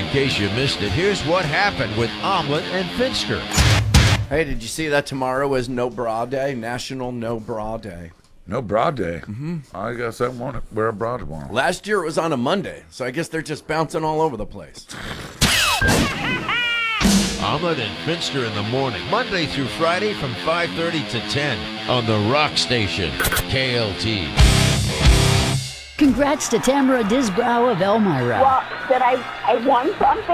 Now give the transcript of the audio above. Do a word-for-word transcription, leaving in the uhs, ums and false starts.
case you missed it, here's what happened with Omelet and Finster. Hey, did you see that tomorrow is No Bra Day? National No Bra Day. No bra day. Mm-hmm. I guess I won't wear a bra tomorrow. Last year it was on a Monday, so I guess they're just bouncing all over the place. Omelet and Finster in the morning, Monday through Friday from five thirty to ten on the Rock Station, K L T. Congrats to Tamara Disbrow of Elmira. Well, that I, I won something.